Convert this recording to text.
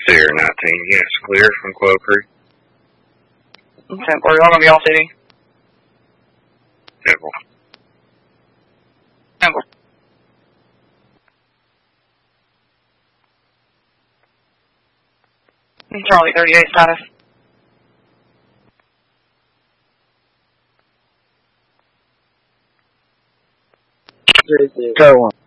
Clear 19, yes, clear from Quail Creek. Okay, are y'all gonna be all city? Temple. Temple. Charlie 38 status. Go on.